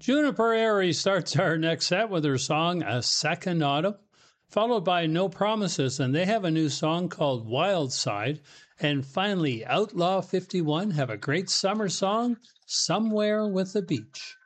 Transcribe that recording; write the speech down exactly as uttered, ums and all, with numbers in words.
Juniper Airy starts our next set with her song A Second Autumn, followed by No Promises, and they have a new song called Wild Side. And finally, Outlaw fifty-one have a great summer song, Somewhere with the Beach.